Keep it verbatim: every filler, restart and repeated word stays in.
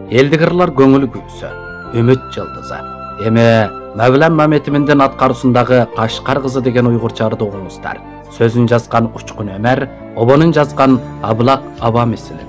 Элдигирлар көңүл күйсө, үмүт жылдызы. Эми Мавлан Маметиминдин аткаруусундагы Кашкар кызы деген уйгурчарды угуңуздар. Сөзүн жазган Учкун Өмер, обонун жазган Аблак Аба мисили.